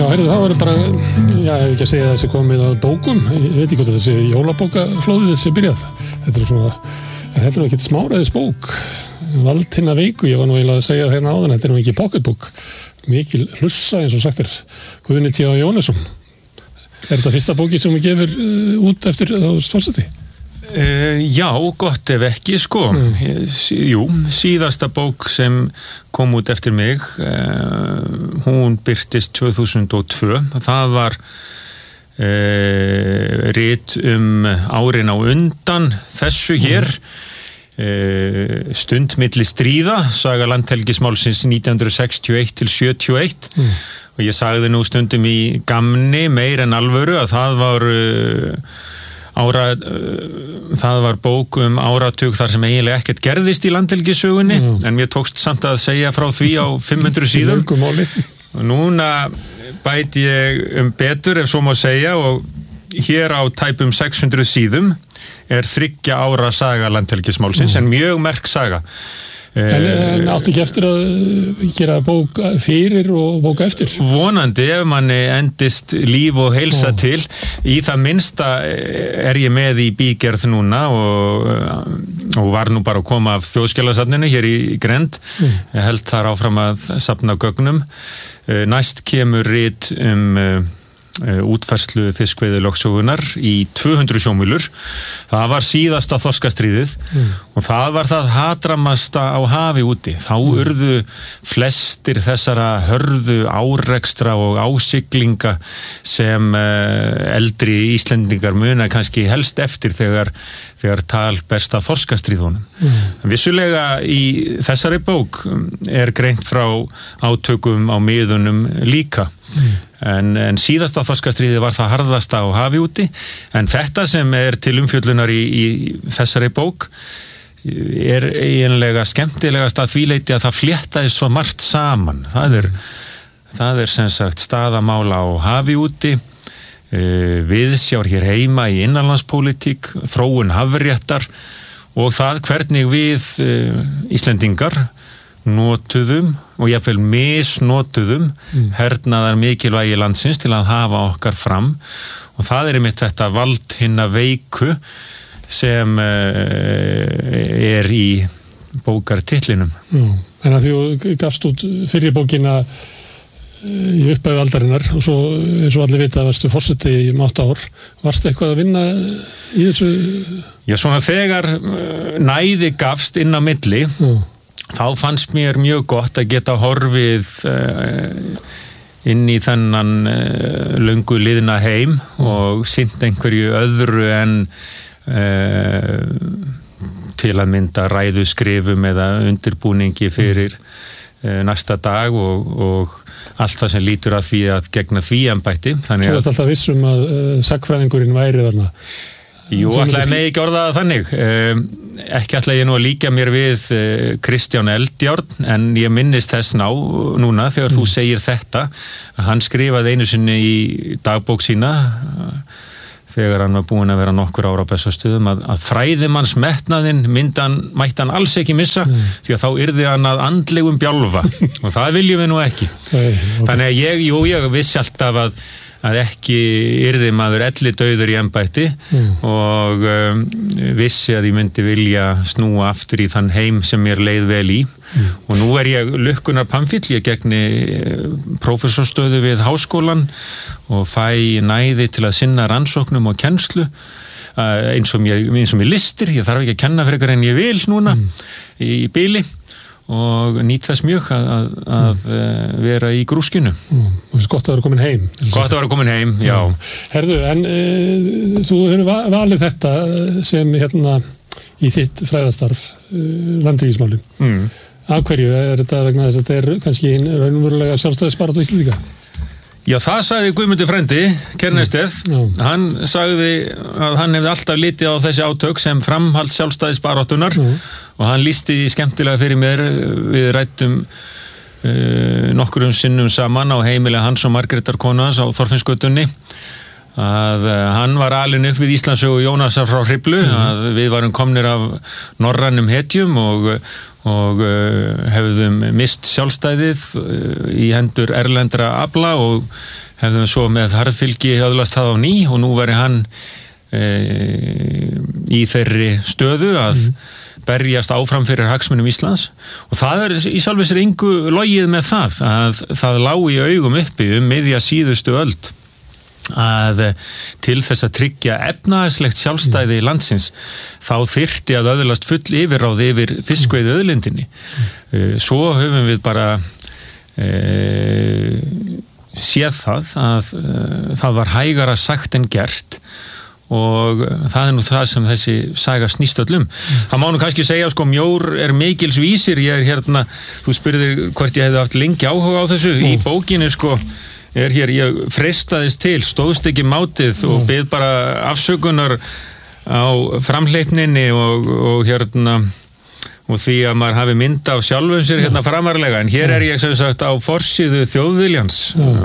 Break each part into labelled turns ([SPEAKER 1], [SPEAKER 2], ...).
[SPEAKER 1] Já, heyrðu, það var bara, já, ef ekki að segja að þessi komið að bókum, ég veit ekki hvort þessi jólabókaflóðið þessi byrjað. Þetta er ekki smáræðis bók, Valdhinna veiku, ég var nú eiginlega að segja hérna áðan, þetta er nú ekki pocketbók, mikil hlussa eins og sagt Guðni T. Jónesson. Er þetta fyrsta bókin sem við gefur út eftir forseti?
[SPEAKER 2] Já, gott ef ekki, sko. Jú, síðasta bók sem kom út eftir mig, hún birtist 2002. Það var rit árin á undan þessu hér, Stund milli stríða, saga landhelgismálsins 1961 til 71. Og ég sagði nú stundum í gamni meir en alvöru að það var bók áratug þar sem eiginlega ekkert gerðist í landhelgissögunni, en mér tókst samt að segja frá því á 500 síðum. Og núna bæti ég betur, ef svo má segja, og hér á tæpum 600 síðum er 3 ára saga landhelgismálsins, en mjög merk saga.
[SPEAKER 1] En áttu ekki eftir að gera bók fyrir og bók eftir?
[SPEAKER 2] Vonandi, ef manni endist líf og heilsa til. Í það minnsta er ég með í bígerð núna og var nú bara að koma af Þjóðskjalasafninu hér í Grend. Ég held þar áfram að safna gögnum. Næst kemur rit útfærslu fiskveiðilögsögunnar í 200 sjómílur. Það var síðasta þorskastríðið og það var það hatramasta á hafi úti. Þá urðu flestir þessara hörðu árekstra og ásiglinga sem eldri Íslendingar muna kannski helst eftir þegar tal berst að þorskastríðunum. Vissulega í þessari bók er greint frá átökum á miðunum líka. En síðasta þorskastríði var það harðasta á hafi úti, en þetta sem er til umfjöllunar í þessari bók er eiginlega skemmtilegast að því leyti að það fléttaði svo margt saman. Það er sem sagt staðamála á hafi úti, viðsjár hér heima í innanlandspólitík, þróun hafréttar og það hvernig við Íslendingar notuðum og jafnvel misnotuðum hernaðar mikilvægi landsins til að hafa okkar fram, og það er einmitt þetta Valdhinna veiku sem er í bókartitlinum.
[SPEAKER 1] En að þú gafst út fyrir bókina í upphafi aldarinnar og svo eins og allir vita varstu forseti í 8 ár, varstu eitthvað að vinna í þessu?
[SPEAKER 2] Já, svona þegar næði gafst inn á milli, þá fannst mér mjög gott að geta horfið inn í þennan löngu liðna heim og sinnt einhverju öðru en til að mynda ræðuskrifum eða undirbúningi fyrir næsta dag og allt það sem lítur að því að gegna því embætti.
[SPEAKER 1] Þú ert alltaf viss að sagnfræðingurinn væri þarna?
[SPEAKER 2] Jú, ætlaði mig ekki orða það þannig. Ekki ætlaði ég nú að líka mér við Kristján Eldjárn, en ég minnist þess núna þegar þú segir þetta, að hann skrifaði einu sinni í dagbók sína þegar hann var búinn að vera nokkur ára á Bessastöðum að fræðimanns metnaðinn mætti hann alls ekki missa, því að þá yrði hann að andlegum bjálfa og það viljum við nú ekki. Þannig að ég vissi alltaf að ekki yrði maður ellidauður í embætti og vissi að ég myndi vilja snúa aftur í þann heim sem mér leið vel í. Og nú er ég lukkunar pamfíll, ég gegni prófessorsstöðu við háskólan og fæ næði til að sinna rannsóknum og kennslu eins og mér listir. Ég þarf ekki að kenna frekar en ég vil núna í bili og nýt þess mjög að vera í grúskinu.
[SPEAKER 1] Gott að vera komin heim.
[SPEAKER 2] Gott að vera komin heim, já.
[SPEAKER 1] Herðu, en þú hefur valið þetta sem í þitt fræðastarf, landhelgismálin. Af hverju? Er þetta vegna þess að þetta er kannski raunverulega sjálfstæðisbarátta Íslendinga?
[SPEAKER 2] Já, það sagði Guðmundur frendi, Kernesteð. Hann sagði að hann hefði alltaf litið á þessi átök sem framhald sjálfstæðisbaráttunar og hann lýsti skemmtilega fyrir mér, við rættum nokkurum sinnum saman á heimili hans og Margrétar konu hans á Þorfinnsgötunni, að hann var alinn upp við Íslandssögu Jónasar frá Hriflu, að við varum komnir af norrænum hetjum og hefðum mist sjálfstæðið í hendur erlendra afla og hefðum svo með harðfylgi öðlast það á ný og nú væri hann í þeirri stöðu að berjast áfram fyrir hagsmunum Íslands og það í sjálfu sér engu logið með það að það lá í augum uppi miðja síðustu öld að til þess að tryggja efnahagslegt sjálfstæði landsins þá þyrfti að öðlast full yfirráð yfir fiskveiðiauðlindinni. Svo höfum við bara séð það að það var hægara sagt en gert og það nú það sem þessi saga snýst öllum. Það má nú kannski segja, sko, mjór mikils vísir, hérna, þú spurðir hvort ég hefði haft lengi áhuga á þessu, í bókinni, sko, hér, ég freistaðist til, stóðst ekki mátið og bið bara afsökunar á framhleypninni og hérna, og því að maður hafi mynd af sjálfum sér hérna framarlega, en hér ég sem sagt á forsíðu Þjóðviljans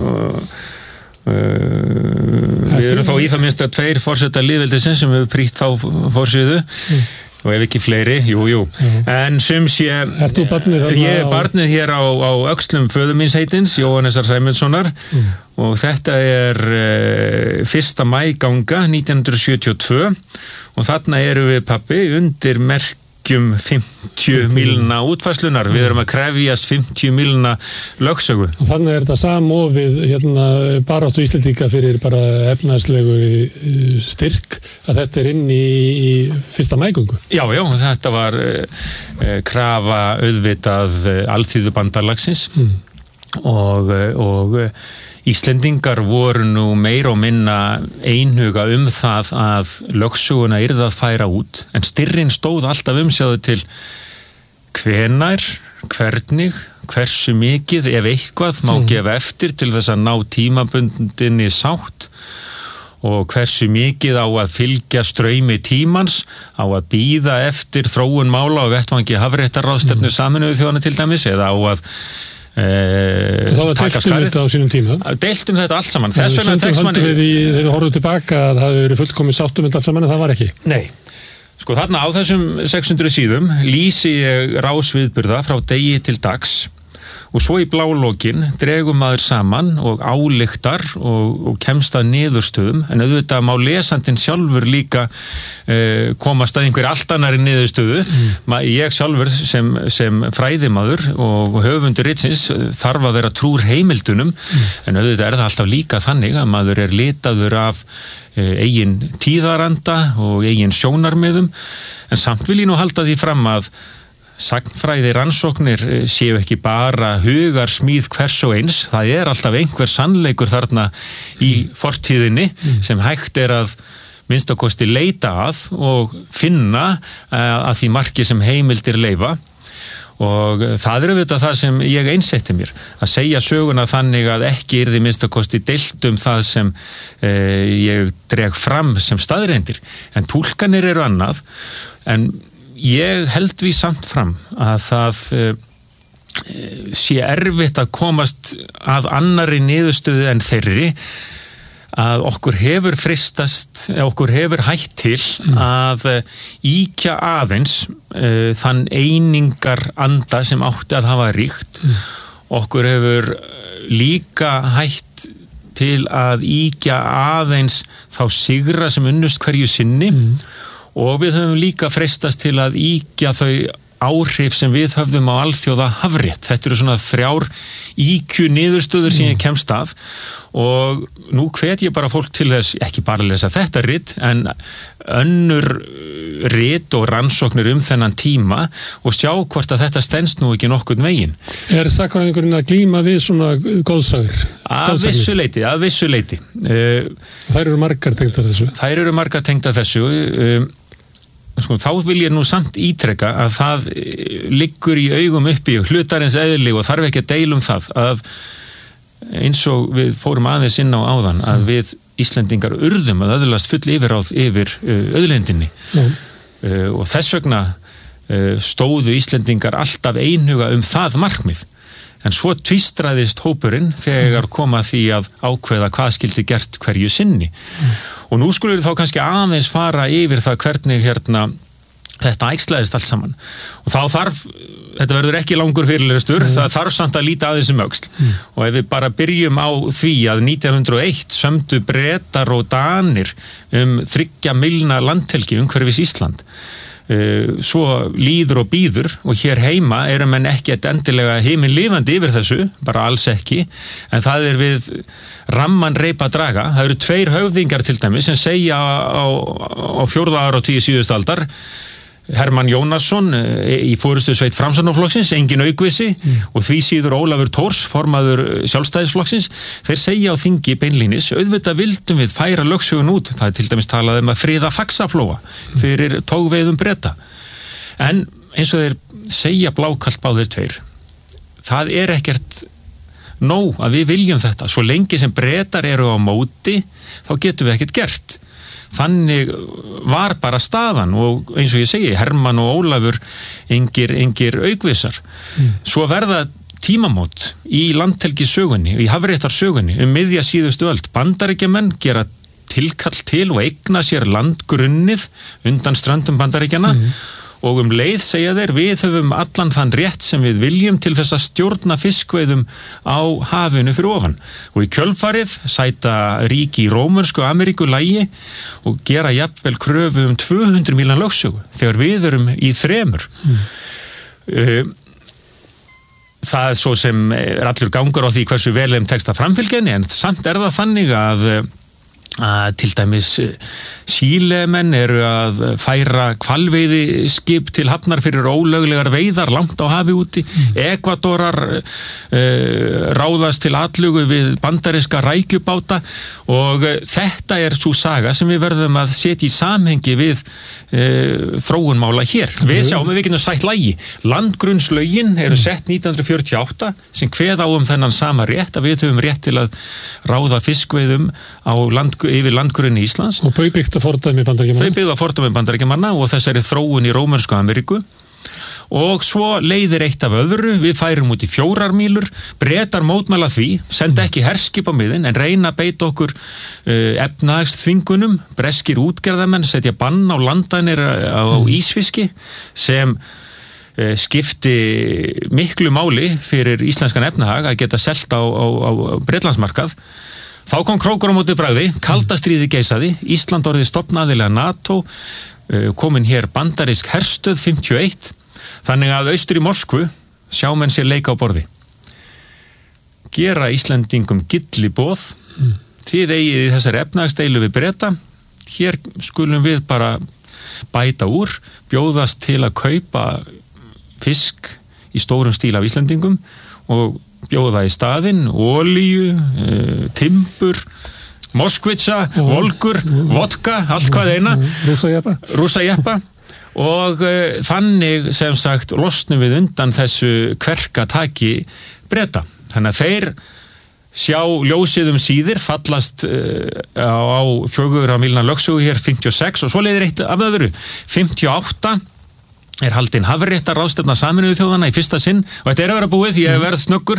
[SPEAKER 2] við erum þó í það minnst að 2 forseta lýðveldisins sem hefur prýtt þá forsíðu og ef ekki fleiri, jú. En sem sé, ég er barnið hér á öxlum föðurmínsheitins, Jóhannesar Sæmundssonar og þetta er 1. maíganga 1972 og þarna erum við pabbi undir merkjum 50 mílna útfærslunar. Við erum að krefjast 50 mílna lögsögu.
[SPEAKER 1] Og þannig þetta samofið baráttu Íslendinga fyrir bara efnahagslegu styrk að þetta inn í 1. maígöngu.
[SPEAKER 2] Já, þetta var krafa auðvitað Alþýðubandalagsins og Íslendingar voru nú meira og minna einhuga það að lögsöguna yrði að færa út, en styrrin stóð alltaf umsjáðu til hvenær, hvernig, hversu mikið, ef eitthvað má gefa eftir til þess að ná tímabundinni sátt og hversu mikið á að fylgja straumi tímans, á að bíða eftir þróun mála og vettvangi hafréttarráðstefnu Sameinuðu þjóðanna til dæmis, eða á að
[SPEAKER 1] þá var deiltum þetta á sínum tíma.
[SPEAKER 2] Deiltum þetta allt saman. Þess vegna tekst
[SPEAKER 1] þegar við horfum tilbaka að það hafi verið fullkomið sáttum allt saman en það var ekki.
[SPEAKER 2] Nei. Sko þarna á þessum 600 síðum lýsi ég rásviðburða frá degi til dags og svo í blálókin dregum maður saman og ályktar og kemst að niðurstöðum, en auðvitað má lesandinn sjálfur líka komast að einhver allt annari niðurstöðu. Ég sjálfur sem fræðimaður og höfundur ritsins þarf að vera trúr heimildunum, en auðvitað það alltaf líka þannig að maður litaður af eigin tíðaranda og eigin sjónarmiðum, en samt vil ég nú halda því fram að sagnfræði rannsóknir séu ekki bara hugarsmíð hvers og eins, það alltaf einhver sannleikur þarna í fortíðinni sem hægt að minnstakosti leita að og finna að því marki sem heimildir leyfa og það auðvitað það sem ég einsetti mér, að segja söguna þannig að ekki yrði minnstakosti deilt það sem ég dreg fram sem staðreyndir, en túlkanir eru annað, en ég held því samt fram að það sé erfitt að komast að annari niðurstöðu en þeirri að okkur hefur freistast, okkur hefur hætt til að ýkja aðeins þann einingar anda sem átti að hafa ríkt. Okkur hefur líka hætt til að ýkja aðeins þá sigra sem unnust hverju sinni og við höfum líka freistast til að ýkja þau áhrif sem við höfðum á alþjóða hafrétt. Þetta eru svona 3 IQ niðurstöður sem ég kemst að og nú hvet ég bara fólk til þess, ekki bara að lesa þetta rit, en önnur rit og rannsóknir þennan tíma og sjá hvort að þetta stenst nú ekki nokkurn veginn.
[SPEAKER 1] Sagnfræðingurinn að glíma við svona góðsagur?
[SPEAKER 2] Að vissu leyti.
[SPEAKER 1] Þær eru margar tengdar þessu.
[SPEAKER 2] Sko, þá vil ég nú samt ítreka að það liggur í augum uppi hlutarins eðli og þarf ekki að deila það að eins og við fórum aðeins inn á áðan að við Íslendingar urðum að öðlast full yfirráð yfir auðlindinni og þess vegna stóðu Íslendingar alltaf einhuga það markmið, en svo tvístraðist hópurinn þegar kom að því að ákveða hvað skyldi gert hverju sinni og nú skulum við þá kannski aðeins fara yfir það hvernig þetta æxlaðist allt saman og þá þetta verður ekki langur fyrirlestur, það þarf samt að líta aðeins öxl og ef við bara byrjum á því að 1901 sömdu Bretar og Danir 3 milna landhelgi umhverfis Ísland svo líður og býður og hér heima eru menn ekki endilega himinlifandi yfir þessu, bara alls ekki en það við ramman reipa draga, það eru 2 höfðingar til dæmis sem segja á 4. áratugum síðustu aldar Hermann Jónasson í forystusveit Framsóknarflokksins, engin aukvisi og því síður Ólafur Thors, formaður Sjálfstæðisflokksins, þeir segja á þingi beinlínis, auðvitað vildum við færa lögsögun út, það til dæmis talað að friða Faxaflóa fyrir togveiðum Breta. En eins og þeir segja blákalt báðir 2, það ekkert nóg að við viljum þetta, svo lengi sem Bretar eru á móti, þá getum við ekkert gert. Þannig var bara staðan og eins og ég segi, Hermann og Ólafur engir aukvisar. Svo verða tímamót í landhelgissögunni, í hafréttarsögunni miðja síðustu öld. Bandaríkjamenn gera tilkall til og eigna sér landgrunnið undan ströndum Bandaríkjanna og leið segja þeir, við höfum allan þann rétt sem við viljum til þess að stjórna fiskveiðum á hafinu fyrir ofan. Og í kjölfarið sæta ríki í Rómönsku Ameríku lagi og gera jafnvel kröfu 200 mílna lögsögu þegar við erum í 3. Það svo sem allur gangur á því hversu vel þeim tekst að framfylgja henni, en samt það þannig að til dæmis Sílemenn eru að færa hvalveiðiskip til hafnar fyrir ólöglegar veiðar langt á hafi úti. Ekvadorar ráðast til atlugu við bandaríska rækjubáta og þetta sú saga sem við verðum að setja í samhengi við þróunmála hér. Við sjáum að við getum sætt lagi. Landgrunnslögin eru sett 1948 sem kveða á þennan sama rétt að við höfum rétt til að ráða fiskveiðum yfir landgrunni Íslands.
[SPEAKER 1] Og þau byggða fordæmi Bandaríkjamanna.
[SPEAKER 2] Þau byggða fordæmi Bandaríkjamanna og þessari þróun í Rómönsku Ameríku. Og svo leiðir eitt af öðru, við færum út í 4 mílur, Bretar mótmæla því, senda ekki herskip á miðin en reyna að beita okkur efnahagsþvingunum, breskir útgerðamenn setja bann á landanir á ísfiski sem skipti miklu máli fyrir íslenskan efnahag að geta selt á Bretlandsmarkað. Þá kom krókur á móti bragði, kalda stríði geisaði, Ísland orðið stofnaðilega NATO, komin hér bandarísk herstöð 51, þannig að austur í Moskvu sjá menn sér leika á borði. Gera Íslendingum gilli boð, þið eigið í þessari efnahagsdeilu við Breta, hér skulum við bara bæta úr, bjóðast til að kaupa fisk í stórum stíl af Íslendingum og bjóða í staðinn, olíu, timbur, moskvitsa, volgur, vodka, allt hvað eina, rússajeppa og þannig sem sagt losnum við undan þessu kverkataki Breta. Þannig að þeir sjá ljósið síðir, fallast á 4 mílna lögsögu hér 56 og svo leiðir eitt af öðru. 58 haldin hafréttarráðstefna Sameinuðu þjóðanna í fyrsta sinn og þetta að vera búið, ég verð snöggur.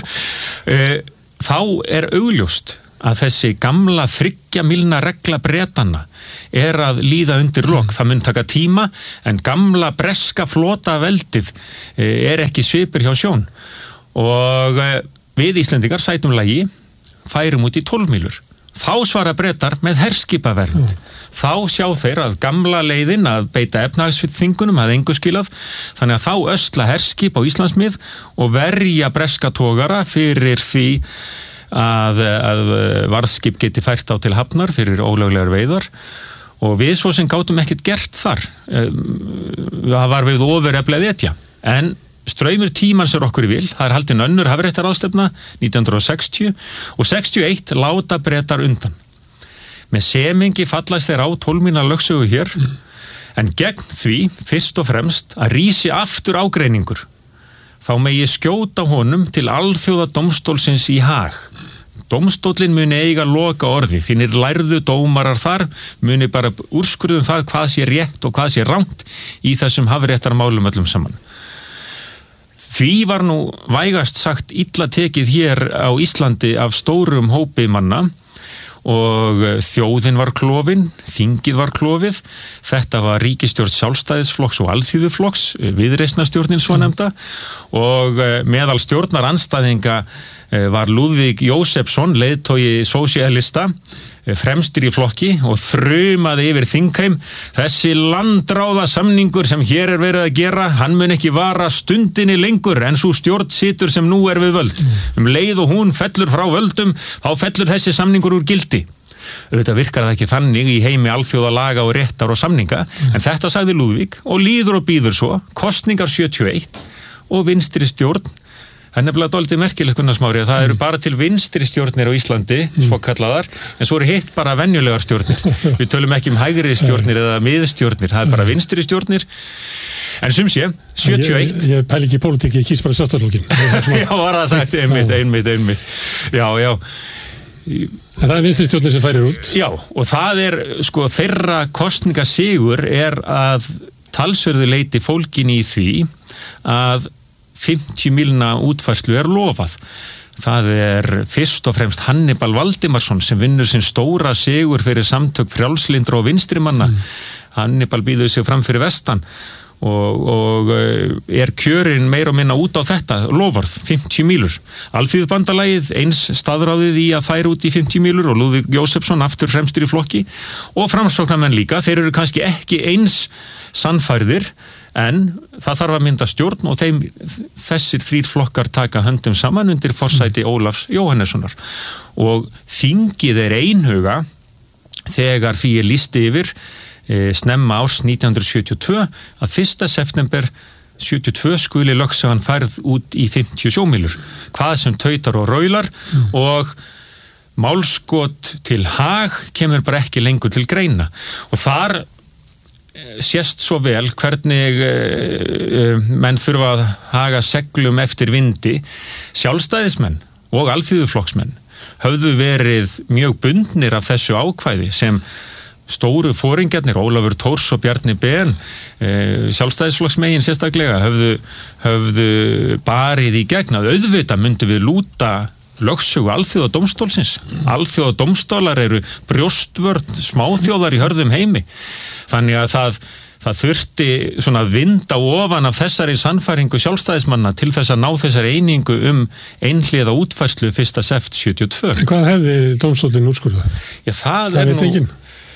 [SPEAKER 2] Þá augljóst að þessi gamla 3 mílna regla Bretanna að líða undir lok. Það mun taka tíma en gamla breska flotaveldið ekki svipur hjá sjón og við Íslendingar sætum lagi, færum út í 12 mílur. Þá svara Bretar með herskipavernd. Þá sjá þeir að gamla leiðin að beita efnahagsþvingunum að engu skilað, þannig að þá ösla herskip á Íslandsmið og verja breska togara fyrir því að varðskip geti fært á til hafnar fyrir ólöglegar veiðar og við svo sem gátum ekkert gert þar. Það var við ofureflið etja. En straumur tímans okkur í vil, það haldin önnur hafréttarráðstefna 1960 og 61 láta Bretar undan. Með semingi fallast þeir á 12 mílna lögsögu hér, en gegn því fyrst og fremst að rísi aftur ágreiningur. Þá megi skjóta honum til alþjóða dómstólsins í Haag. Dómstólinn muni eiga loka orði, þínir lærðu dómarar þar muni bara úrskurðum það hvað sé rétt og hvað sé rangt í þessum hafréttarmálum öllum saman. Því var nú vægast sagt illa tekið hér á Íslandi af stórum hópi manna og þjóðin var klofin, þingið var klofið, þetta var ríkisstjórn Sjálfstæðisflokks og Alþýðuflokks, viðreisnarstjórnin svonefnda, og meðal stjórnarandstæðinga var Lúðvík Jósepsson, leiðtogi sósíalista, fremstur í flokki og þrumaði yfir þingheim: þessi landráða samningur sem hér verið að gera, hann mun ekki vara stundinni lengur en sú stjórn situr sem nú við völd. Leið og hún fellur frá völdum, þá fellur þessi samningur úr gildi. Auðvitað virkar það ekki þannig í heimi alþjóðalaga og réttar og samninga, en þetta sagði Lúðvík og líður og býður svo, kosningar 71 og vinstri stjórn. Það nefnilega dálítið merkilegt, Gunnar Smári, að það eru bara til vinstri stjórnir á Íslandi, svokallaðar, en svo eru hitt bara venjulegar stjórnir. Við tölum ekki hægri stjórnir eða miðstjórnir, það bara vinstri stjórnir. En sum sé, 71...
[SPEAKER 1] Ég pæli ekki í pólitík, ég kýs bara Sjálfstæðisflokkinn.
[SPEAKER 2] Já, var það sagt, einmitt. Já.
[SPEAKER 1] En það vinstri stjórnir sem færir út.
[SPEAKER 2] Já, og það þeirra kosningasigur að talsverðu leyti fólgin í því að 50 mílna útfærslu lofað. Það fyrst og fremst Hannibal Valdimarsson sem vinnur sinn stóra sigur fyrir samtök frjálslyndra og vinstrimanna. Hannibal býður sig fram fyrir vestan og kjörinn meira og minna út á þetta loforð, 50 mílur. Alþýðubandalagið eins staðráðið í að færa út í 50 mílur og Lúðvík Jósepsson aftur fremstur í flokki og framsóknarmenn líka. Þeir eru kannski ekki eins sannfærðir, en það þarf að mynda stjórn og þessir 3 flokkar taka höndum saman undir forsæti Ólafs Jóhannessonar. Og þingið einhuga þegar því lýst yfir snemma árs 1972 að 1. september 72 skuli lögsagan færð út í 50 sjómílur. Hvað sem tautar og raular og málskot til hag kemur bara ekki lengur til greina. Og þar sést svo vel hvernig menn þurfa að haga seglum eftir vindi. Sjálfstæðismenn og alþýðuflokksmenn höfðu verið mjög bundnir af þessu ákvæði sem stóru foringjarnir, Ólafur Thors og Bjarni Ben, sjálfstæðisflokksmegin sérstaklega, höfðu barið í gegn að auðvitað myndu við lúta lögsögu alþjóðadómstólsins. Alþjóðadómstólar eru brjóstvörn smáþjóðar í hörðum heimi. Þannig að það þurfti svona vind á ofan af þessari sannfæringu sjálfstæðismanna til þess að ná þessari einingu einhliða útfærslu 1. sept 72.
[SPEAKER 1] Hvað hefði dómstólinn úrskurðað?
[SPEAKER 2] Já, það nú... Engin.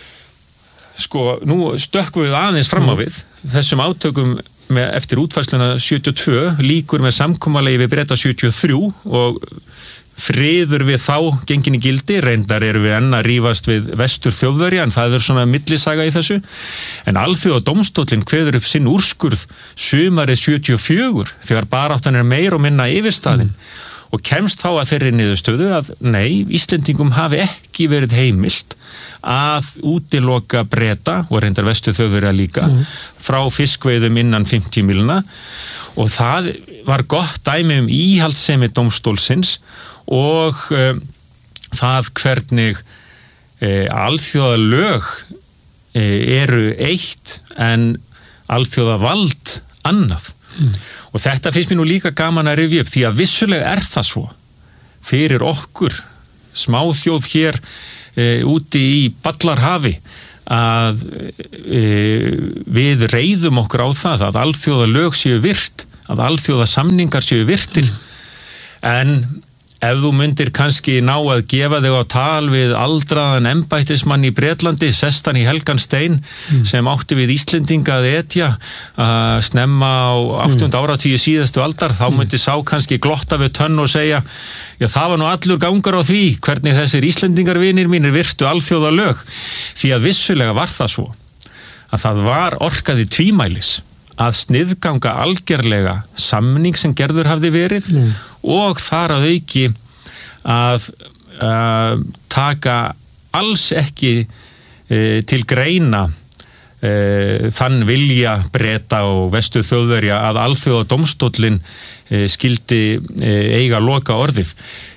[SPEAKER 2] Nú stökkum við aðeins fram á við. Þessum átökum eftir útfærsluna 72 líkur með samkomulagi við Breta 73 og friður við þá gengin í gildi. Reyndar við enn að rífast við vestur Þjóðverja, en það svona millisaga í þessu. En Alþjóðadómstóllinn kveður upp sinn úrskurð sumarið 74 þegar baráttan meir og minna yfirstaðin og kemst þá að þeirri niðurstöðu að nei, Íslendingum hafi ekki verið heimilt að útiloka Breta og reyndar vestur Þjóðverja líka frá fiskveiðum innan 50 mílna og það var gott dæmi íhaldssemi dómstólsins og það hvernig alþjóðalög eru eitt en alþjóðavald annað. Og þetta finnst mér nú líka gaman að rifja upp því að vissulega það svo fyrir okkur smáþjóð hér úti í Ballarhafi að við reiðum okkur á það að alþjóðalög séu virt, að alþjóðasamningar séu virtir. En ef þú myndir kannski ná að gefa þig á tal við aldraðan embættismann í Bretlandi, sestan í Helgan Stein, sem átti við Íslendinga að etja snemma á 8. áratíu síðustu aldar, þá myndi sá kannski glotta við tönn og segja, já það var nú allur gangur á því hvernig þessir Íslendingarvinir mínir virtu alþjóðalög, því að vissulega var það svo að það var orkaði tvímælis að sniðganga algerlega samning sem gerður hafði verið og þar að auki að taka alls ekki til greina þann vilja Breta og vestur Þjóðverja að alþjóðadómstóllinn skildi eiga loka orðið.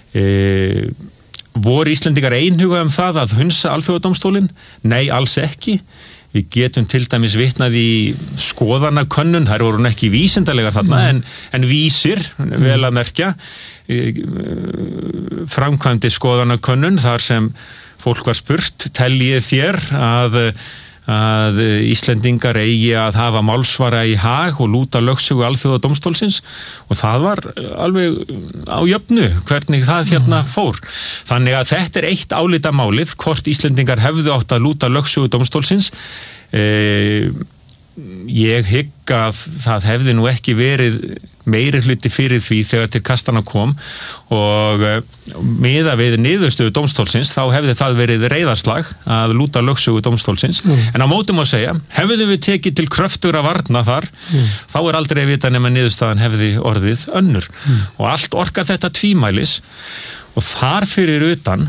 [SPEAKER 2] Voru Íslendingar einhuga það að hunsa alþjóðadómstólinn? Nei, alls ekki. Við getum til dæmis vitnað í skoðanakönnun, þær voru ekki vísindalegar þarna, en vísir, vel að merkja, framkvæmdi skoðanakönnun þar sem fólk var spurt, teljið þér að Íslendingar eigi að hafa málsvara í hag og lúta lögsögu Alþjóðadómstólsins og það var alveg á jöfnu hvernig það fór. Þannig að þetta er eitt álitamálið hvort Íslendingar hefðu átt að lúta lögsögu dómstólsins. Ég hygg að það hefði nú ekki verið meiri hluti fyrir því þegar til kastana kom og miðað við niðurstöðu dómstólsins þá hefði það verið reiðarslag að lúta lögsögu dómstólsins en á móti má segja, hefðum við tekið til kröftugra varna þar þá er aldrei að vita nema niðurstaðan hefði orðið önnur og allt orkar þetta tvímælis og þar fyrir utan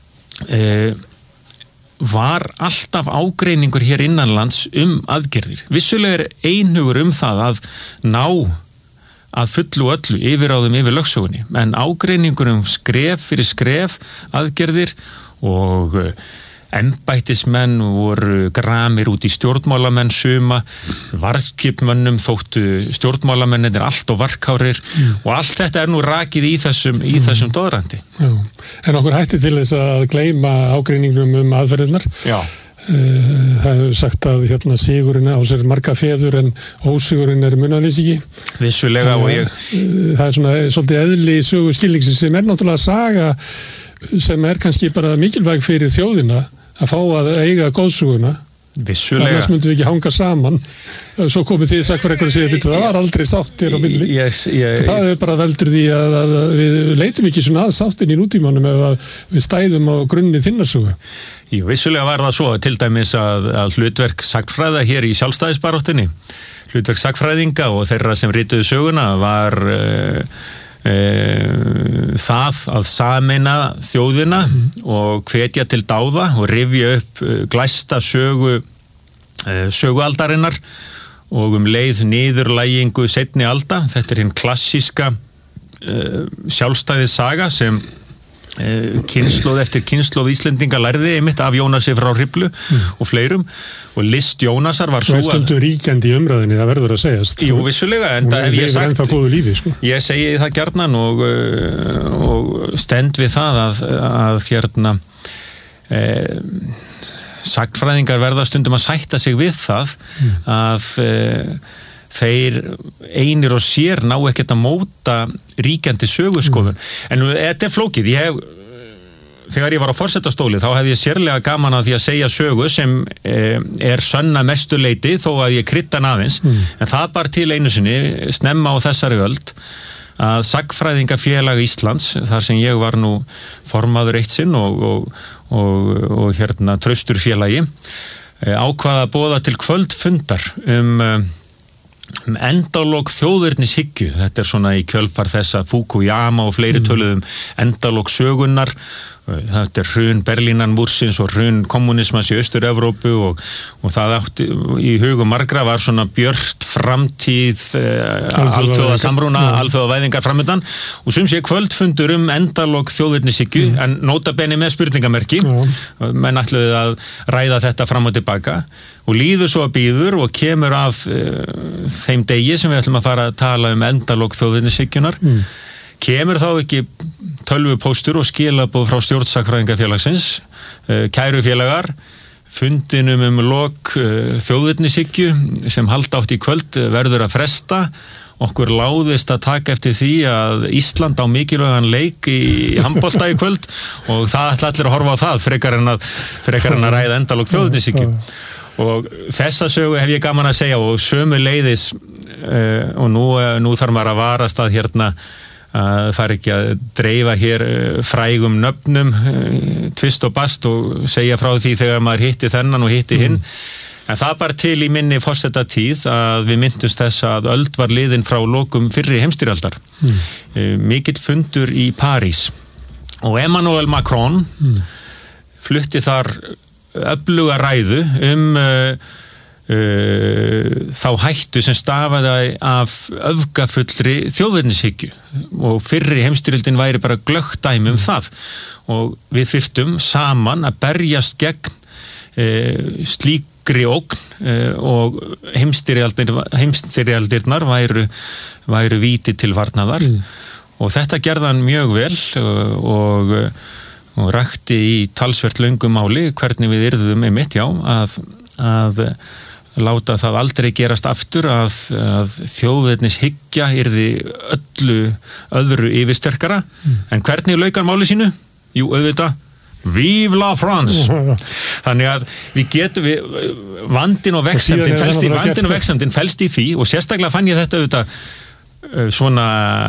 [SPEAKER 2] var alltaf ágreiningur hér innanlands aðgerðir. Vissulega er einhugur það að ná að fullu öllu yfirráðum yfir lögsögunni, en ágreiningur skref fyrir skref aðgerðir og embættismenn voru gramir út í stjórnmálamenn suma, varðskipmönnum þóttu stjórnmálamennir allt og varkárir og allt þetta er nú rakið í þessum doðrandi.
[SPEAKER 1] Já. En okkur hætti til þess að gleyma ágreiningum aðferðirnar. Já. Það hefur sagt að sigurinn á sér marga feður en ósigurinn er munnalýsingi.
[SPEAKER 2] Vissulega og ég...
[SPEAKER 1] Það er svona svolítið eðli sögu skilningsins sem er náttúrulega saga sem er kannski bara mikilvæg fyrir þjóðina að fá að eiga góðsuguna.
[SPEAKER 2] Vissulega.
[SPEAKER 1] Annars myndum við ekki hanga saman. Svo komið því sakfræðingur og segja það var aldrei sátt hér á milli. Það er bara veldur því að við leitum ekki svona að sáttin í nútímanum ef við stæðum á grunni þinnarsögu.
[SPEAKER 2] Jú, vissulega var það svo til dæmis að hlutverk sagnfræða hér í sjálfstæðisbaráttunni, hlutverk sagnfræðinga og þeirra sem rituðu söguna var það að sameina þjóðina og hvetja til dáða og rifja upp glæsta sögualdarinnar og leið niðurlægingu seinni alda. Þetta er hinn klassíska sjálfstæðissaga sem kynslóð eftir kynslóð Íslendinga lærði einmitt af Jónasi frá Hriflu og fleirum og list Jónasar var svo
[SPEAKER 1] stundum ríkjandi í umræðinni, það verður að segjast.
[SPEAKER 2] Jú, vissulega, en það hef ég sagt
[SPEAKER 1] lífi, sko. Ég
[SPEAKER 2] segi það gjarnan og stend við það að sagnfræðingar verða stundum að sætta sig við það að þeir einir og sér ná ekkert að móta ríkjandi söguskoðun. En þetta er flókið. Þegar ég var á forsetastóli þá hefði ég sérlega gaman að því að segja sögu sem er sönn að mestu leyti þó að ég krydda aðeins. En það bar til einu sinni snemma á þessari öld að Sagnfræðingafélag Íslands, þar sem ég var nú formaður eitt sinn og traustur félagi, ákvað að boða til kvöldfundar endalok þjóðernishyggju. Þetta er svona í kjölfar þessa Fukuyama og fleiri töluðum endalok sögunnar. Þetta er hrun Berlínarmúrsins og hrun kommunismans í Austur-Evrópu og það átti í hugum margra var svona björt framtíð alþjóðasamrúna, alþjóðavæðingar framundan og sum sé kvöldfundur endalok þjóðernishyggju en nota bene með spurningamerki. Menn ætluðu að ræða þetta fram og tilbaka og líður svo að býður og kemur að þeim degi sem við ætlum að fara að tala endalok þjóðernishyggjunar. Kemur þá ekki tölvupóstur og skilaboð frá stjórnsagnfræðingafélagsins, kæru félagar, fundinum lok þjóðernishyggju sem halda átt í kvöld verður að fresta. Okkur láðist að taka eftir því að Ísland á mikilvægan leik í handbolta í kvöld og það ætla allir að horfa á það frekar en að ræða endalok þjóðernishyggju. Og þessa sögu hef ég gaman að segja og sömuleiðis og nú þarf maður að varast að að fara ekki að dreifa hér frægum nöfnum tvist og bast og segja frá því þegar maður hitti þennan og hitti hinn en það bara til í minni forsetatíð að við myndumst þess að öld var liðin frá lokum fyrri heimsstyrjaldar mikill fundur í París og Emmanuel Macron flutti þar öfluga ræðu þá hættu sem stafaði af öfgafullri þjóðernishyggju og fyrri heimsstyrjöldin væri bara glöggt dæmi það og við þyrftum saman að berjast gegn slíkri ógn og heimsstyrjaldirnar væru víti til varnaðar og þetta gerði hann mjög vel og rakti í talsvert löngu máli hvernig við yrðum einmitt, að láta það aldrei gerast aftur að þjóðernishyggja yrði öllu öðru yfirsterkara. En hvernig lauk hann máli sínu? Jú, auðvitað, Vive la France! Þannig að vandinn og vexandinn felst í því, og sérstaklega fann ég þetta auðvitað svona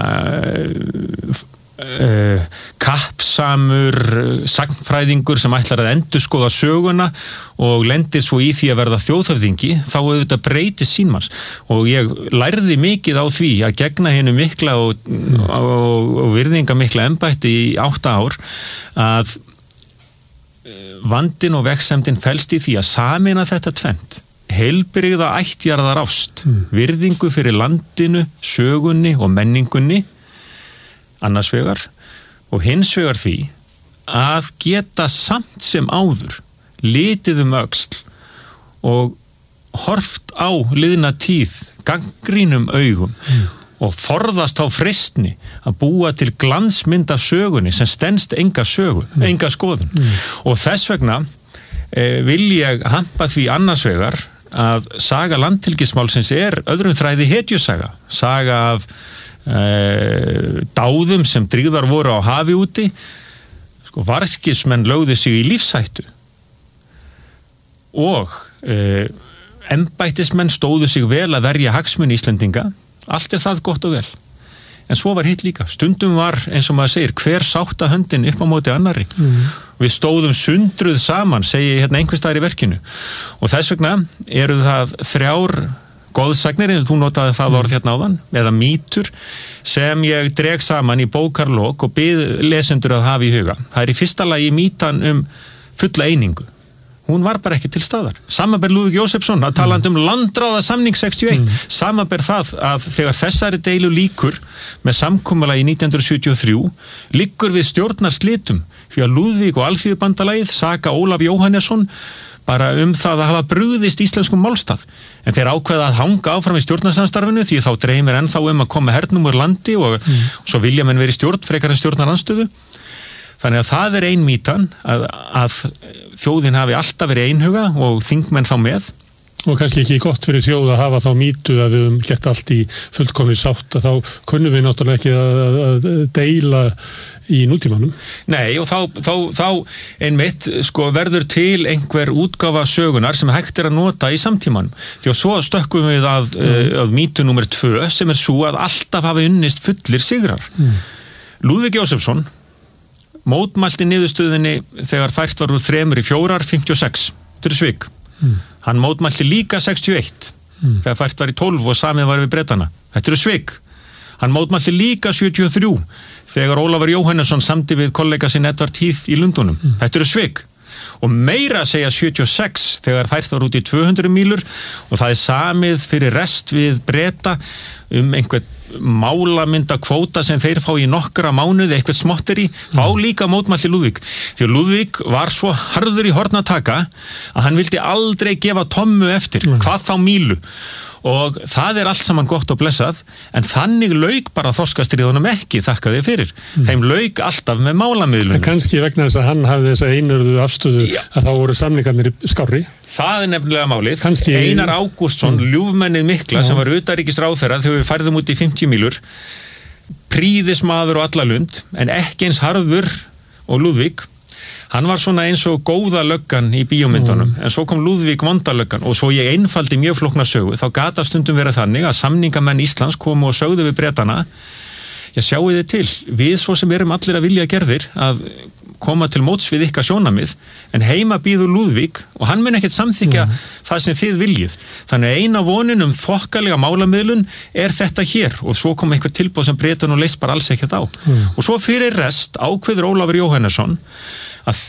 [SPEAKER 2] kappsamur sagnfræðingur sem ætlar að endurskoða söguna og lendir svo í því að verða þjóðhöfðingi, þá auðvitað breytist sýnmanns, og ég lærði mikið á því að gegna hinu mikla og virðinga mikla embætti í 8 ár, að vandinn og vegsemdin felst í því að sameina þetta tvennt, heilbrigða ættjarðar ást, virðingu fyrir landinu, sögunni og menningunni annars vegar, og hins vegar því að geta samt sem áður litið öxl og horft á liðna tíð gagnrýnum augum og forðast á freistni að búa til glansmynd af sögunni sem stenst enga skoðun. Og þess vegna vil ég hampa því annars vegar að saga landhelgismálsins öðrum þræði hetjusaga, saga af dáðum sem dríðar voru á hafi úti. Varskismenn lögðu sig í lífshættu og embættismenn stóðu sig vel að verja hagsmuni Íslendinga. Allt það gott og vel, en svo var hitt líka, stundum var, eins og maður segir, hver sátta höndin upp á móti annarri. Við stóðum sundruð saman, segi ég hérna einhvers staðar í verkinu, og þess vegna eru það 3 goðsagnir, en þú notaði það orð hérna áðan, eða mýtur, sem ég dreg saman í bókarlok og bið lesendur að hafa í huga. Það í fyrsta lagi mýtan fulla einingu. Hún var bara ekki til staðar. Samanber Lúðvík Jósefsson að talandi landráða samning 61. Samanber það að þegar þessari deilu lýkur með samkomulagi 1973 liggur við stjórnarslitum, því að Lúðvík og Alþýðubandalagið saka Ólaf Jóhannesson bara það að hafa brugðist íslenskum málstað. En þeir ákveða að hanga áfram í stjórnarsamstarfinu, því þá dreymir ennþá að koma hernum úr landi og svo vilja menn verið stjórn frekar en stjórnarandstöðu. Þannig að það ein mýtan að þjóðin hafi alltaf verið einhuga og þingmenn þá með.
[SPEAKER 1] Og kannski ekki gott fyrir þjóð að hafa þá mýtu að við gert allt í fullkomni sátt, að þá kunnum við náttúrulega ekki að deila í nútímanum. Nei,
[SPEAKER 2] og þá einmitt verður til einhver útgáfa sögunar sem hægt að nota í samtímanum. Því að svo stökkum við að mýtu númer 2 sem svo að alltaf hafi unnist fullir sigrar. Lúðvík Jósefsson mótmælti niðurstöðinni þegar fært var úr 3 í 4, 56. Þetta svik. Hann mótmælti líka 61 þegar fært var í 12 og samið var við Bretana. Þetta svik. Hann mótmælti líka 73 þegar Ólafur Jóhannesson samdi við kollega sinn Edvard Heath í Lundunum. Þetta svik. Og meira að segja 76 þegar fært var út í 200 mílur og það samið fyrir rest við Breta einhvern málamynda kvóta sem þeir fá í nokkra mánuði, eitthvað smotteri, fá líka mótmælti Lúðvík. Því að Lúðvík var svo harður í horn að taka að hann vildi aldrei gefa tommu eftir, hvað þá mílu. Og það allt saman gott og blessað, en þannig lauk bara þorskastríðunum ekki, þakka þér fyrir. Þeim lauk alltaf með málamiðlunum.
[SPEAKER 1] Kannski vegna þess að hann hafði þessa einurðu afstöðu að þá voru samningarnir skárri.
[SPEAKER 2] Það nefnilega málið. Einar Ágústsson, ljúfmennið mikla, sem var utanríkisráðherra þegar við færðum út í 50 mílur, prýðismaður og allalund, en ekki eins harður og Lúðvík. Hann var svona eins og góða löggan í bíómyndunum, en svo kom Lúðvík vonda löggan og svo ég einfaldi mjög flókna sögu. Þá gat stundum verið þannig að samningamenn Íslands komu og sögðu við Bretana, já sjáu þið til, við svo sem erum allir að vilja gerðir að koma til móts við ykkar sjónamið, en heima býður Lúðvík og hann mun ekkert samþykja það sem þið viljið. Þannig eina vonin þokkalega málamiðlun þetta hér, og svo kom einhver tilboð sem Bretan og leist bara alls ekkert á. Og svo fyrir rest ákveður Ólafur Jóhannesson að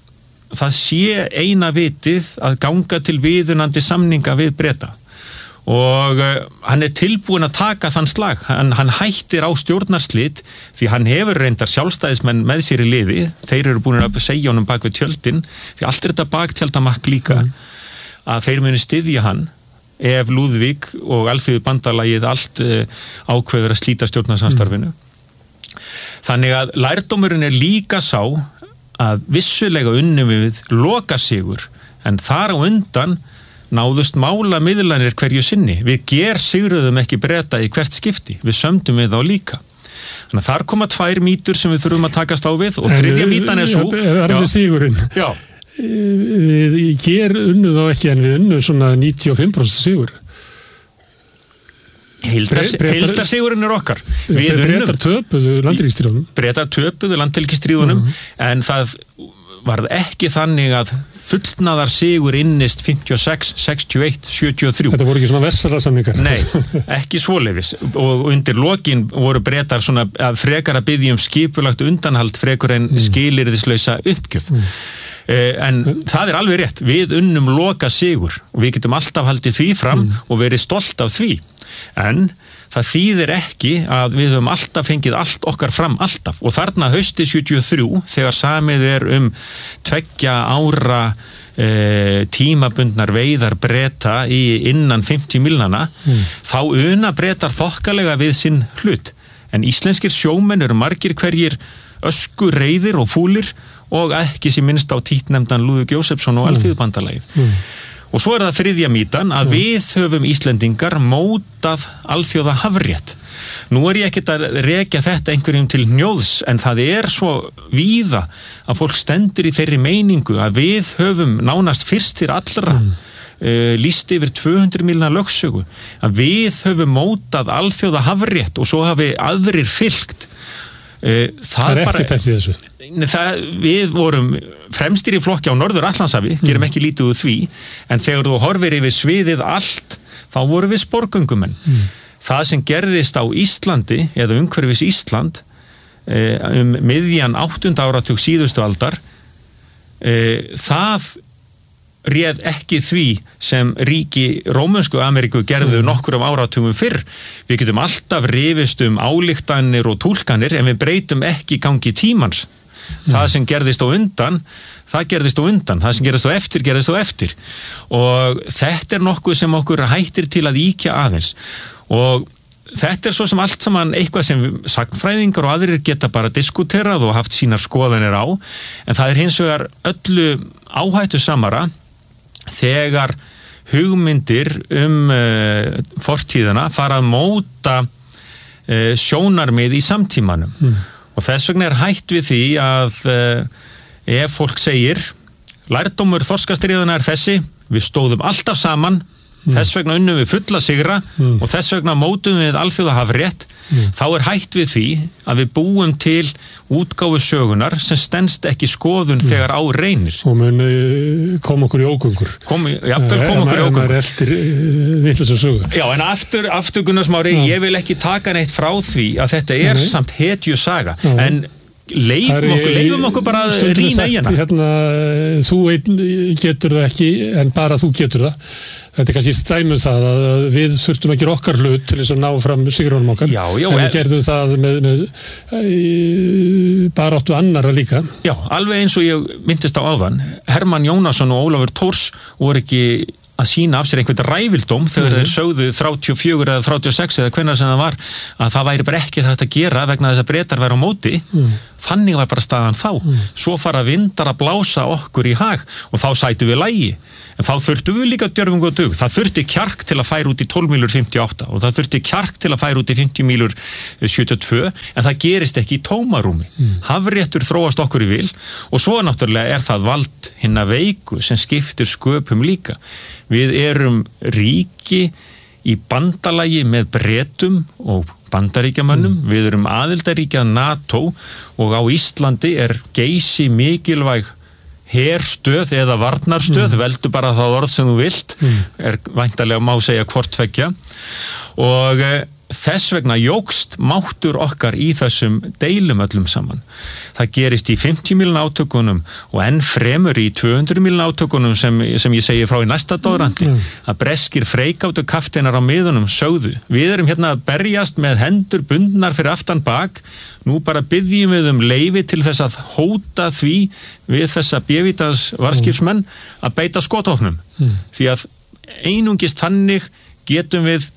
[SPEAKER 2] það sé eina vitið að ganga til viðunandi samninga við Breta og hann tilbúin að taka þann slag. Hann hættir á stjórnarslit því hann hefur reyndar sjálfstæðismenn með sér í liði, þeir eru búin að segja honum bak við tjöldin, því allt þetta baktjaldamakk líka að þeir muni styðja hann ef Lúðvík og Alþýðubandalagið allt ákveður að slíta stjórnarsamstarfinu. Þannig að lærdómurinn líka sá að vissulega unnum við lokasigur, en þar á undan náðust málamiðlanir hverju sinni. Við sigruðum ekki Breta í hvert skipti, við sömdum við þá líka. Þannig að þar koma 2 mýtur sem við þurfum að takast á við, og þriðja mýtan svo.
[SPEAKER 1] Við sigurinn. Já. Við unnu þá ekki, en við unnu svona 95% sigur.
[SPEAKER 2] Heildarsigurinn okkar.
[SPEAKER 1] Bretar töpuðu
[SPEAKER 2] landhelgisstríðunum, en það varð ekki þannig að fullnaðar sigur innist 56, 61, 73.
[SPEAKER 1] Þetta voru ekki svona vessarasamningar.
[SPEAKER 2] Nei, ekki svoleiðis. Og undir lokin voru Bretar svona frekar að biðja skipulagt undanhald frekar en skilyrðislausa uppgjöf. En það alveg rétt. Við unnum loka sigur og við getum alltaf haldið því fram og verið stolt af því. En það þýðir ekki að við höfum alltaf fengið allt okkar fram alltaf, og þarna haustið 73 þegar samið um 2 ára tímabundnar veiðar Breta innan 50 milnana, þá una Bretar þokkalega við sinn hlut, en íslenskir sjómenn eru margir hverjir öskureiðir og fúlir, og ekki sem minnst á títnefndan Lúðvík Jósepsson og Alþýðubandalagið. Og svo það þriðja mýtan að við höfum Íslendingar mótað alþjóða hafrétt. Nú ég ekkert að rekja þetta einhverjum til hnjóðs, en það svo víða að fólk stendur í þeirri meiningu að við höfum nánast fyrstir allra lýst yfir 200 milna lögsögu, að við höfum mótað alþjóða hafrétt og svo hafi aðrir fylgt.
[SPEAKER 1] Það ekki þessi þessu.
[SPEAKER 2] Við vorum fremstir í flokki á Norður Atlantshafi, gerum ekki lítið úr því, en þegar þú horfir yfir sviðið allt, þá vorum við sporgöngumenn. Það sem gerðist á Íslandi, eða umhverfis Ísland, miðjan 8. áratug síðustu aldar, það réð ekki því sem ríki Rómönsku Ameríku gerðu nokkrum áratugum fyrr. Við getum alltaf rifist ályktanir og túlkanir, en við breytum ekki gangi tímans. Það sem gerðist á undan, það gerðist á undan. Það sem gerðist á eftir, gerðist á eftir. Og þetta nokkuð sem okkur hættir til að íkja aðeins. Og þetta svo sem allt saman eitthvað sem sagnfræðingar og aðrir geta bara diskuterað og haft sínar skoðanir á, en það hins vegar öllu áhættu samara þegar hugmyndir fortíðina fara að móta sjónarmið í samtímanum. Og þess vegna hætt við því að ef fólk segir lærdómur þorskastríðanna þessi, við stóðum alltaf saman, þess vegna unnum við fulla sigra og þess vegna mótum við alþjóða hafrétt, þá hætt við því að við búum til útgáfu sögunar sem stenst ekki skoðun þegar á reynir.
[SPEAKER 1] Og mun kom okkur í ógöngur.
[SPEAKER 2] Kom okkur í ógöngur.
[SPEAKER 1] Eftir vitlausa sögu.
[SPEAKER 2] Já, en aftur Gunnar Smári, ég vil ekki taka neitt frá því að þetta samt hetju saga, en leifum okkur bara að rýna í hana.
[SPEAKER 1] Þú einn getur það ekki, en bara þú getur það. Þetta kannski dæmi það að við þurftum að gera okkar hlut til þess að ná fram sigrunum okkar.
[SPEAKER 2] Já,
[SPEAKER 1] en við gerðum það með baráttu annarra líka.
[SPEAKER 2] Já, alveg eins og ég minntist á áðan. Hermann Jónasson og Ólafur Thors voru ekki að sína af sér einhvern ræfildóm þegar þeir sögðu 34 eða 36 eða hvenær sem það var, að það væri bara ekki þetta að gera vegna þess að Bretar væru á móti. Þannig var bara staðan þá. Svo fara vindar að blása okkur í hag og þá sætu við lagi. En þá þurftum við líka djörfung og dug. Það þurfti kjark til að færa út í 12 mílur 58 og það þurfti kjark til að færa út í 50 mílur 72, en það gerist ekki í tómarúmi. Hafréttur þróast okkur í vil og svo náttúrulega það vald hinna veiku sem skiptir sköpum líka. Við erum ríki í bandalagi með Bretum og Bandaríkjamönnum, við erum aðildarríki að NATO og á Íslandi geysi mikilvæg herstöð eða varnarstöð, veldu bara það orð sem þú vilt, væntanlega má segja hvort tveggja, og þess vegna jókst máttur okkar í þessum deilum öllum saman. Það gerist í 50 mílna átökunum og enn fremur í 200 mílna átökunum sem ég segi frá í næsta dóðrandi, að breskir freikáttu kaftinar á miðunum sögðu, við erum hérna að berjast með hendur bundnar fyrir aftan bak, nú bara byggjum við leyfi til þess að hóta því við þessa bévítans varskipsmenn að beita skotvopnum. Því að einungis þannig getum við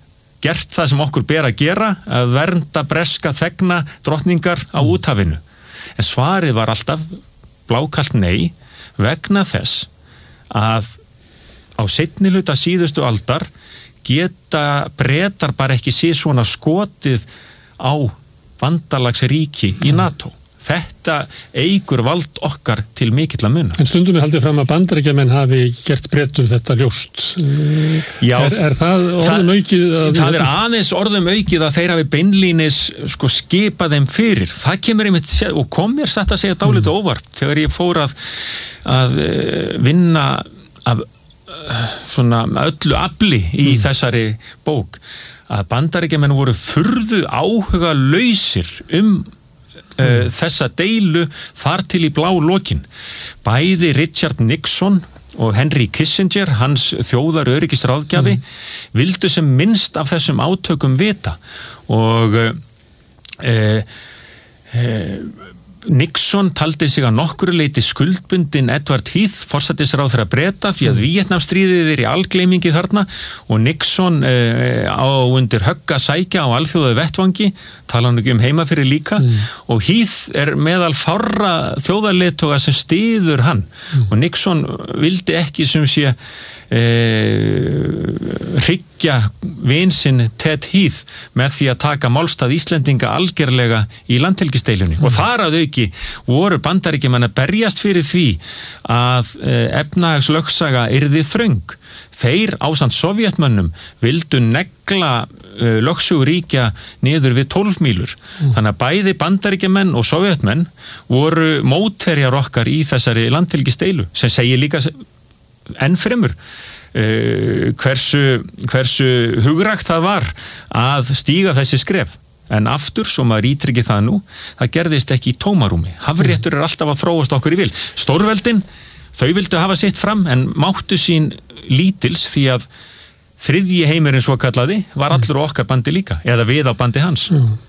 [SPEAKER 2] gert það sem okkur ber að gera, að vernda breska þegna drottningar á úthafinu. En svarið var alltaf blákalt nei, vegna þess að á seinni hluta síðustu aldar geta Bretar bara ekki sé svona skotið á bandalagsríki í NATO. Þetta eykur vald okkar til mikilla muna.
[SPEAKER 1] En stundum haldið fram að Bandaríkjamenn hafi gert Bretum þetta ljóst.
[SPEAKER 2] Já,
[SPEAKER 1] er það orðum aukið?
[SPEAKER 2] Það aðeins orðum aukið að þeir hafi beinlínis skipað þeim fyrir. Það kemur einmitt, og kom mér satt að segja dálítið óvart, þegar ég fór að vinna af svona öllu afli í þessari bók, að Bandaríkjamenn voru furðu áhuga lausir þessa deilu þar til í blá lokin. Bæði Richard Nixon og Henry Kissinger, hans þjóðar öryggisráðgjafi, vildu sem minnst af þessum átökum vita, og Nixon taldi sig að nokkru leyti skuldbundin Edward Heath, forsætisráðherra Breta, því að Víetnamstríðið í algleymingi þarna, og Nixon á undir högg að sækja á alþjóðaði vettvangi, tala hann ekki heima fyrir líka, og Heath meðal fárra þjóðarleiðtoga sem styður hann, og Nixon vildi ekki sem sé hryggja vinsinn Ted Heath með því að taka málstað Íslendinga algerlega í landhelgisdeilunni, og þar að auki voru Bandaríkjamenn að berjast fyrir því að efnahagslögsaga yrði þröng. Þeir ásamt Sovjetmönnum vildu negla lögsuguríkja niður við 12 mílur. Þannig að bæði Bandaríkjamenn og Sovjetmenn voru mótherjar okkar í þessari landhelgisdeilu, sem segir líka enn fremur hversu hugrakt það var að stíga þessi skref. En aftur, svo maður ítryggi það nú, það gerðist ekki í tómarúmi. Hafréttur alltaf að þróast okkur í vil. Stórveldin, þau vildu hafa sitt fram, en máttu sín lítils, því að þriðji heimurinn svo kallaði var allur okkar bandi líka, eða við á bandi hans.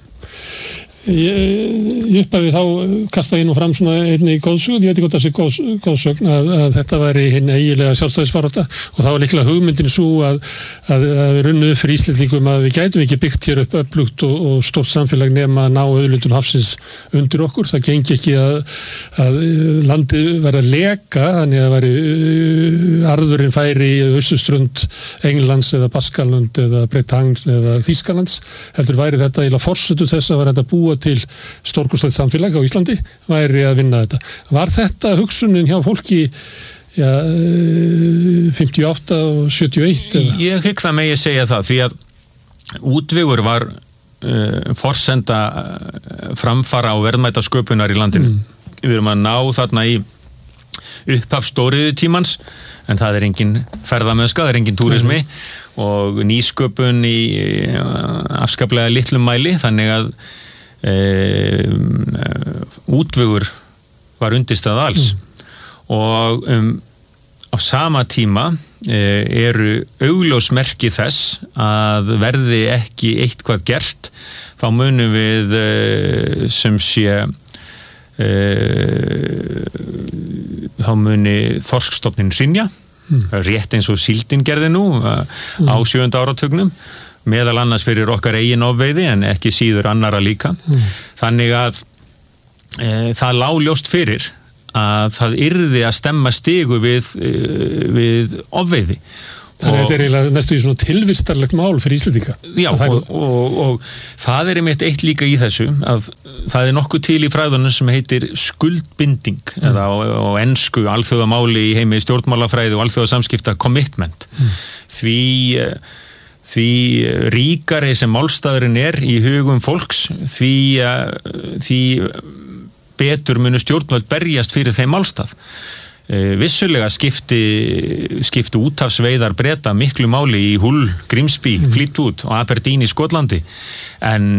[SPEAKER 1] Ég upphafi þá kasta ég nú fram svona einni góðsögn, ég veit ekki hvort það sé góðsögn, að þetta væri hinn eiginlega sjálfstæðisbarátta, og það var líklega hugmyndin svo að við runnuðu fyrir Íslendingum að við gætum ekki byggt hér upp öflugt og stórt samfélag nema að ná auðlindum hafsins undir okkur. Það gengi ekki að landið væri að leka, þannig að væri arðurinn færi í austurströnd Englands eða Baskalund eða Bretagne eða Þýskalands, heldur væri þetta eiginlega forsendur þess að væri þetta búa til stórkostlegt samfélag á Íslandi, væri að vinna þetta. Var þetta hugsunin hjá fólki 58 og 71? Eða?
[SPEAKER 2] Ég hygg það megi segja það, því að útvegur var forsenda framfara og verðmætasköpunar í landinu. Við erum að ná þarna í upphaf stóriðutímans, en það er engin ferðamennska, það er engin túrismi og nýsköpun í afskaplega litlum mæli, þannig að útvegur var undirstað alls. Og á sama tíma eru augljósmerki þess að verði ekki eitthvað gert, þá munum við sem sé þá muni þorskstofnin hrynja, rétt eins og síldin gerði nú á 7. áratugnum, meðal annars fyrir okkar eigin ofveiði, en ekki síður annara líka. Þannig að það lá ljóst fyrir að það yrði að stemma stigu við ofveiði.
[SPEAKER 1] Þannig að þetta er eiginlega næstu í svona tilvistarlegt mál fyrir Íslendinga.
[SPEAKER 2] Já, og það er einmitt eitt líka í þessu, að það er nokkuð til í fræðunum sem heitir skuldbinding, eða á ensku alþjóðamáli í heimi stjórnmálafræði og alþjóðasamskipta commitment. Því ríkari sem málstaðurinn er í hugum fólks, því betur munu stjórnvöld berjast fyrir þeim málstað. Vissulega skipti úthafsveiðar Breta miklu máli í Hull, Grimsby, Fleetwood og Aberdeen í Skotlandi, en